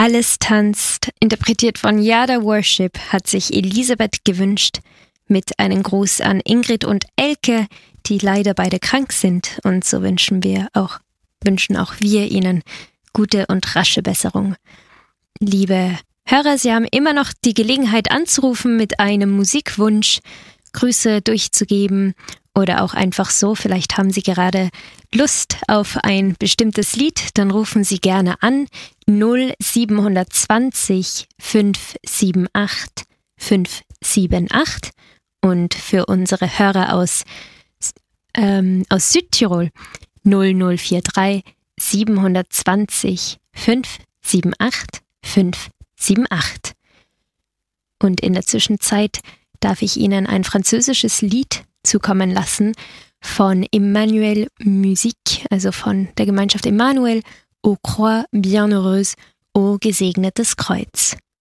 Alles tanzt, interpretiert von Yada Worship, hat sich Elisabeth gewünscht, mit einem Gruß an Ingrid und Elke, die leider beide krank sind, und so wünschen auch wir ihnen gute und rasche Besserung. Liebe Hörer, Sie haben immer noch die Gelegenheit anzurufen mit einem Musikwunsch, Grüße durchzugeben oder auch einfach so. Vielleicht haben Sie gerade Lust auf ein bestimmtes Lied, dann rufen Sie gerne an 0720 578 578 und für unsere Hörer aus Südtirol 0043 720 578 578. Und in der Zwischenzeit darf ich Ihnen ein französisches Lied zukommen lassen von Emmanuel Musique, also von der Gemeinschaft Emmanuel, Aux Croix Bienheureuses, O gesegnetes Kreuz.